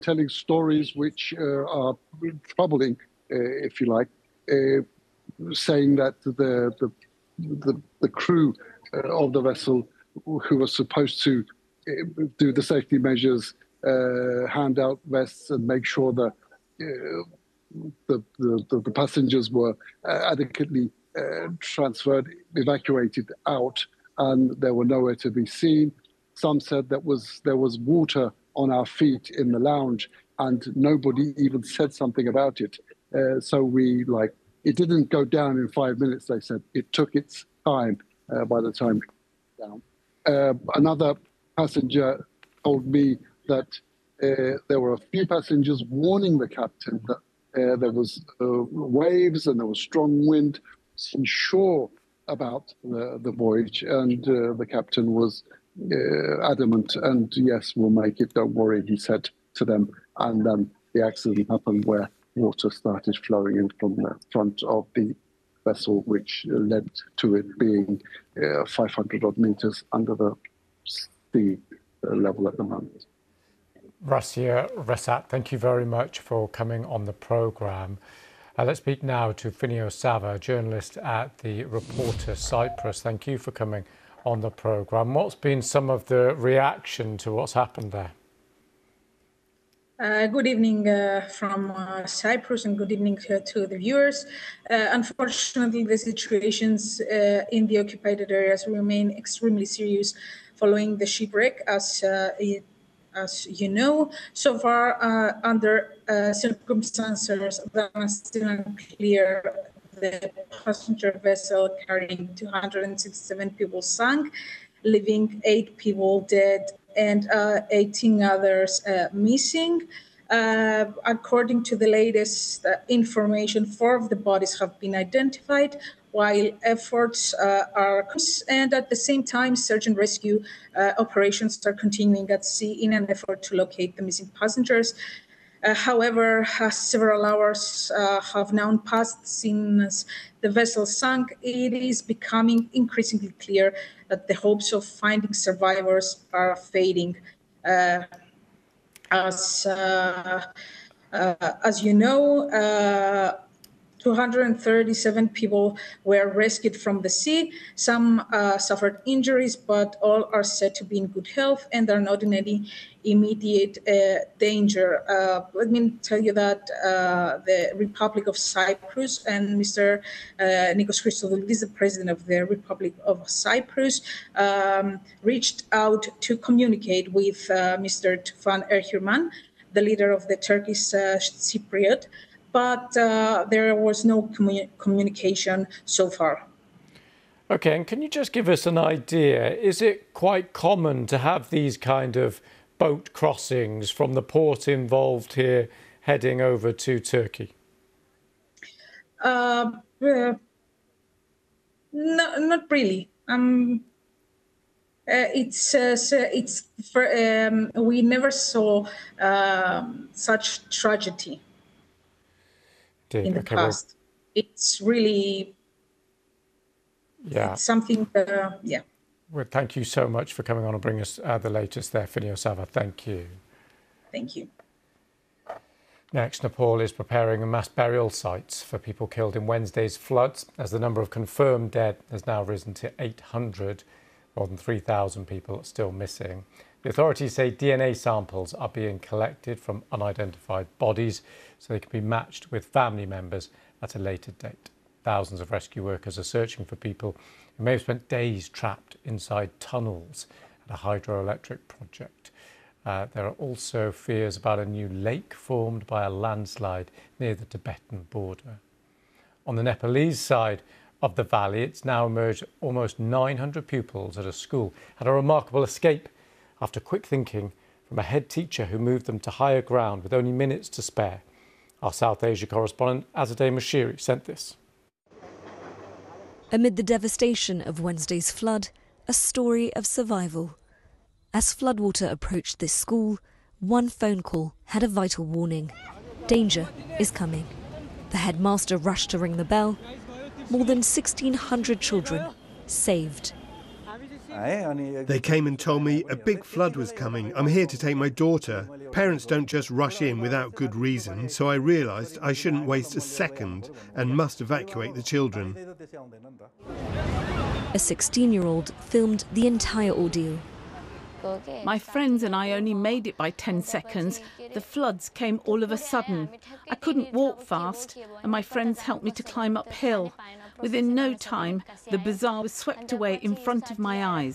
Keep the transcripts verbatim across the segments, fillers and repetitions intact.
telling stories which uh, are troubling, uh, if you like, uh, saying that the the the, the crew uh, of the vessel, who was supposed to uh, do the safety measures, uh, hand out vests and make sure that uh, the, the the passengers were uh, adequately uh, transferred, evacuated out, and they were nowhere to be seen. Some said that was there was water on our feet in the lounge, and nobody even said something about it. Uh, so we like it didn't go down in five minutes. They said it took its time. Uh, by the time it went down, uh, another passenger told me that uh, there were a few passengers warning the captain that uh, there was uh, waves and there was strong wind. Unsure about the, the voyage, and uh, the captain was uh, adamant. And yes, we'll make it. Don't worry, he said to them. And then the accident happened where water started flowing in from the front of the vessel, which led to it being uh, five hundred odd meters under the sea level at the moment. Rassia Resat, thank you very much for coming on the programme. Uh, let's speak now to Finio Sava, journalist at the Reporter Cyprus. Thank you for coming on the programme. What's been some of the reaction to what's happened there? Uh, good evening uh, from uh, Cyprus, and good evening uh, to the viewers. Uh, unfortunately, the situations uh, in the occupied areas remain extremely serious following the shipwreck, as uh, it As you know, so far uh, under uh, circumstances that are still unclear, the passenger vessel carrying two hundred sixty-seven people sank, leaving eight people dead and uh, eighteen others uh, missing. Uh, according to the latest uh, information, four of the bodies have been identified, while efforts uh, are, and at the same time, search and rescue uh, operations are continuing at sea in an effort to locate the missing passengers. Uh, however, uh, several hours uh, have now passed since the vessel sank. It is becoming increasingly clear that the hopes of finding survivors are fading. Uh, as uh, uh, as you know, uh, two hundred thirty-seven people were rescued from the sea. Some uh, suffered injuries, but all are said to be in good health and are not in any immediate uh, danger. Uh, let me tell you that uh, the Republic of Cyprus and Mister Uh, Nikos Christodoulidis, the president of the Republic of Cyprus, um, reached out to communicate with uh, Mister Tufan Erhürman, the leader of the Turkish uh, Cypriot, but uh, there was no commu communication so far. Okay, and can you just give us an idea? Is it quite common to have these kind of boat crossings from the port involved here heading over to Turkey? Uh, uh, no, not really. Um, uh, it's uh, it's for, um, we never saw um, such tragedy. Indeed. In the okay, past. Well, it's really yeah. it's something, uh, yeah. Well, thank you so much for coming on and bringing us uh, the latest there, Finio Sava. Thank you. Thank you. Next, Nepal is preparing mass burial sites for people killed in Wednesday's floods, as the number of confirmed dead has now risen to eight hundred. More than three thousand people are still missing. The authorities say D N A samples are being collected from unidentified bodies so they can be matched with family members at a later date. Thousands of rescue workers are searching for people who may have spent days trapped inside tunnels at a hydroelectric project. Uh, there are also fears about a new lake formed by a landslide near the Tibetan border. On the Nepalese side of the valley, it's now emerged almost nine hundred pupils at a school had a remarkable escape after quick thinking from a head teacher who moved them to higher ground with only minutes to spare. Our South Asia correspondent Azadeh Moshiri sent this. Amid the devastation of Wednesday's flood, a story of survival. As floodwater approached this school, one phone call had a vital warning. Danger is coming. The headmaster rushed to ring the bell. More than sixteen hundred children saved. They came and told me a big flood was coming. I'm here to take my daughter. Parents don't just rush in without good reason, so I realised I shouldn't waste a second and must evacuate the children. A sixteen-year-old filmed the entire ordeal. My friends and I only made it by ten seconds. The floods came all of a sudden. I couldn't walk fast, and my friends helped me to climb uphill. Within no time, the bazaar was swept away in front of my eyes.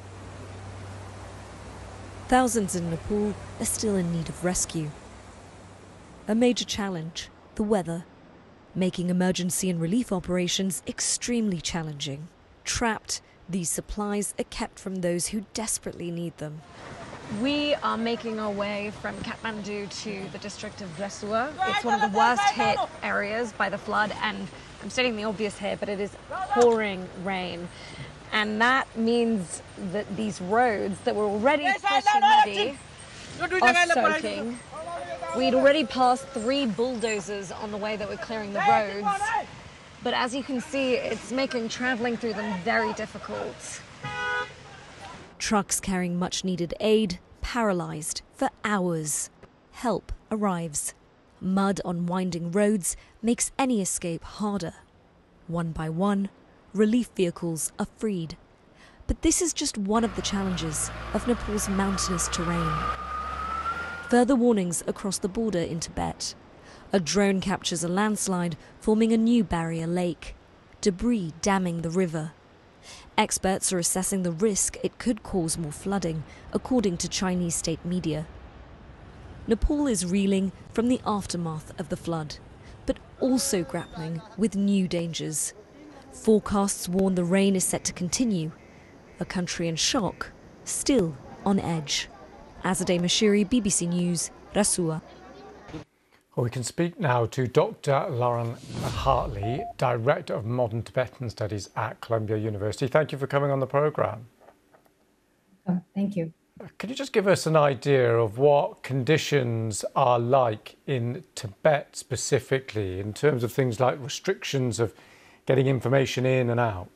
Thousands in Nepal are still in need of rescue. A major challenge, the weather, making emergency and relief operations extremely challenging. Trapped, these supplies are kept from those who desperately need them. We are making our way from Kathmandu to the district of Rasua. It's one of the worst hit areas by the flood, and I'm stating the obvious here, but it is pouring rain. And that means that these roads that were already pretty muddy are soaking. We'd already passed three bulldozers on the way that were clearing the roads. But as you can see, it's making travelling through them very difficult. Trucks carrying much-needed aid, paralysed for hours. Help arrives. Mud on winding roads makes any escape harder. One by one, relief vehicles are freed. But this is just one of the challenges of Nepal's mountainous terrain. Further warnings across the border in Tibet. A drone captures a landslide, forming a new barrier lake. Debris damming the river. Experts are assessing the risk it could cause more flooding, according to Chinese state media. Nepal is reeling from the aftermath of the flood, but also grappling with new dangers. Forecasts warn the rain is set to continue. A country in shock, still on edge. Azadeh Mashiri, B B C News, Rasua. Well, we can speak now to Doctor Lauren Hartley, Director of Modern Tibetan Studies at Columbia University. Thank you for coming on the programme. Oh, thank you. Could you just give us an idea of what conditions are like in Tibet specifically, in terms of things like restrictions of getting information in and out?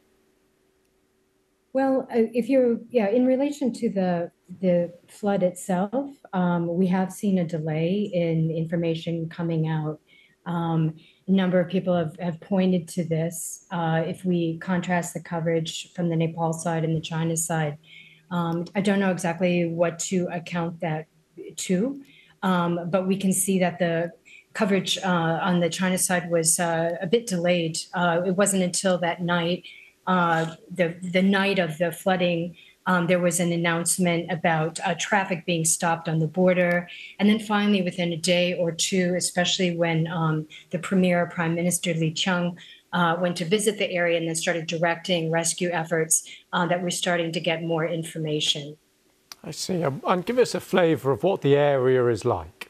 Well, if you're, yeah, in relation to the the flood itself, um, we have seen a delay in information coming out. Um, a number of people have, have pointed to this. Uh, if we contrast the coverage from the Nepal side and the China side, um, I don't know exactly what to account that to, um, but we can see that the coverage uh, on the China side was uh, a bit delayed. Uh, it wasn't until that night, uh, the the night of the flooding, um, there was an announcement about uh, traffic being stopped on the border. And then finally, within a day or two, especially when um, the Premier, Prime Minister Li Qiang, uh, went to visit the area and then started directing rescue efforts, uh, that we're starting to get more information. I see. Um, and give us a flavour of what the area is like.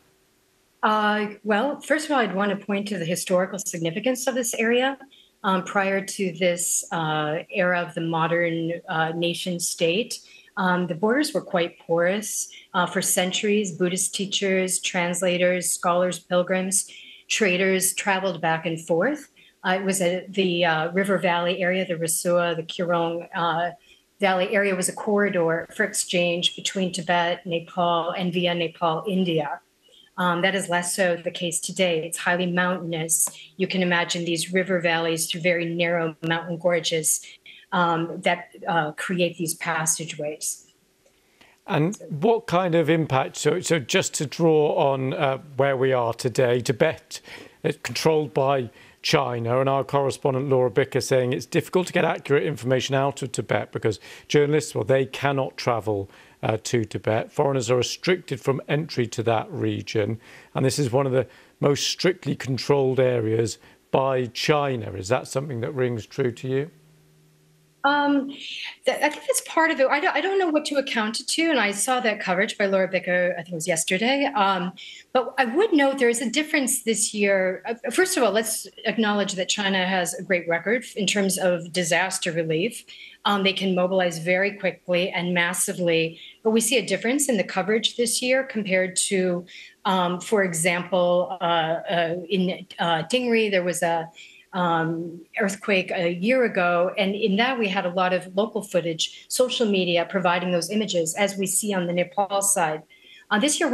Uh, well, first of all, I'd want to point to the historical significance of this area. Um, prior to this uh, era of the modern uh, nation state, um, the borders were quite porous. Uh, for centuries, Buddhist teachers, translators, scholars, pilgrims, traders traveled back and forth. Uh, it was a, the uh, River Valley area, the Rasua, the Kirong uh, Valley area was a corridor for exchange between Tibet, Nepal, and via Nepal, India. Um, that is less so the case today. It's highly mountainous. You can imagine these river valleys through very narrow mountain gorges um, that uh, create these passageways. And what kind of impact? So, so just to draw on uh, where we are today, Tibet is controlled by China, and our correspondent Laura Bicker saying it's difficult to get accurate information out of Tibet because journalists, well, they cannot travel Uh, to Tibet. Foreigners are restricted from entry to that region, and this is one of the most strictly controlled areas by China. Is that something that rings true to you? Um, th- I think that's part of it. I don't, I don't know what to account it to, and I saw that coverage by Laura Bicker, I think it was yesterday. Um, but I would note there is a difference this year. Uh, first of all, let's acknowledge that China has a great record in terms of disaster relief. Um, they can mobilize very quickly and massively, but we see a difference in the coverage this year compared to, um, for example, uh, uh, in uh, Tingri, there was a um, earthquake a year ago. And in that, we had a lot of local footage, social media providing those images, as we see on the Nepal side. Uh, this year,